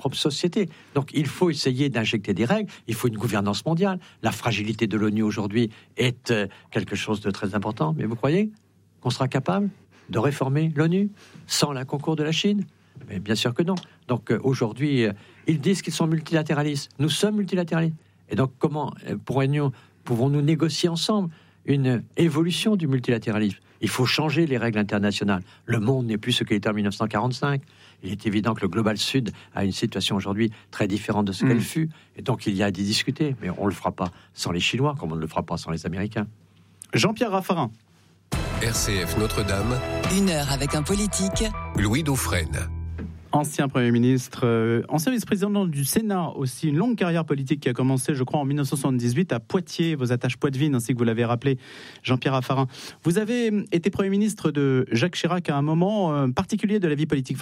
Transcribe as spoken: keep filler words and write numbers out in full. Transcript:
propre société. Donc il faut essayer d'injecter des règles, il faut une gouvernance mondiale. La fragilité de l'ONU aujourd'hui est euh, quelque chose de très important. Mais vous croyez qu'on sera capable de réformer l'ONU sans le concours de la Chine ? Mais bien sûr que non. Donc euh, aujourd'hui, euh, ils disent qu'ils sont multilatéralistes. Nous sommes multilatéralistes. Et donc comment euh, pourrions-nous, pouvons-nous négocier ensemble une évolution du multilatéralisme ? Il faut changer les règles internationales. Le monde n'est plus ce qu'il était en dix-neuf cent quarante-cinq. Il est évident que le Global Sud a une situation aujourd'hui très différente de ce mmh. qu'elle fut. Et donc, il y a à y discuter. Mais on ne le fera pas sans les Chinois, comme on ne le fera pas sans les Américains. Jean-Pierre Raffarin. R C F Notre-Dame. Une heure avec un politique. Louis Dauphren. Ancien Premier ministre, euh, ancien vice-président du Sénat aussi, une longue carrière politique qui a commencé, je crois, en dix-neuf cent soixante-dix-huit à Poitiers, vos attaches poitevines, ainsi que vous l'avez rappelé, Jean-Pierre Raffarin. Vous avez été Premier ministre de Jacques Chirac à un moment euh, particulier de la vie politique